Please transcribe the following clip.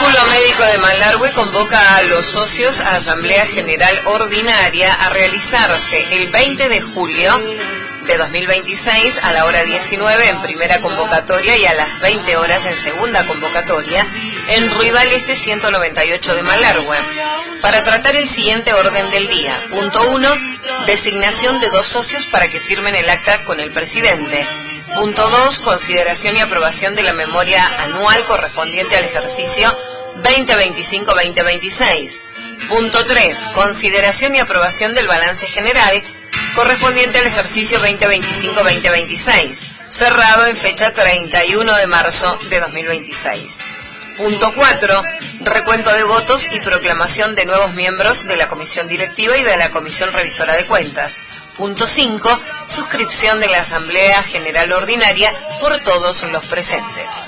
Círculo Médico de Malargüe convoca a los socios a Asamblea General Ordinaria a realizarse el 20 de julio de 2026 a la hora 19 en primera convocatoria y a las 20 horas en segunda convocatoria en Ruibal Este 198 de Malargüe, para tratar el siguiente orden del día. Punto 1. Designación de 2 socios para que firmen el acta con el presidente. Punto 2. Consideración y aprobación de la memoria anual correspondiente al ejercicio 2025-2026. Punto 3. Consideración y aprobación del balance general correspondiente al ejercicio 2025-2026, cerrado en fecha 31 de marzo de 2026. Punto 4. Recuento de votos y proclamación de nuevos miembros de la Comisión Directiva y de la Comisión Revisora de Cuentas. Punto 5. Suscripción de la Asamblea General Ordinaria por todos los presentes.